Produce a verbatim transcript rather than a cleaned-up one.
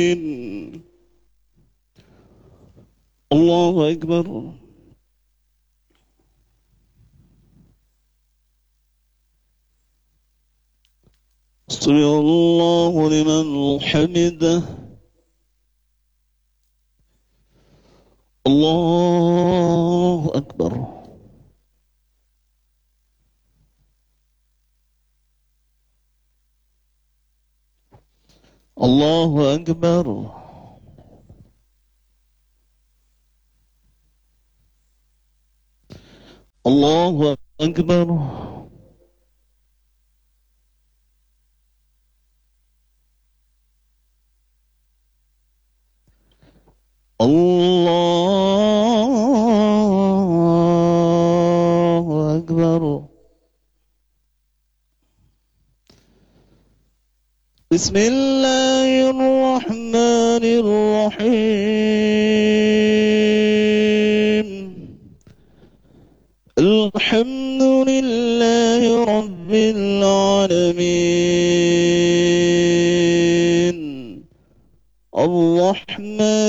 الله أكبر. سمع الله لمن حمده. الله أكبر. الله أكبر. الله أكبر. الله أكبر. بسم الله الرحمن الرحيم. الحمد لله رب العالمين الرحمن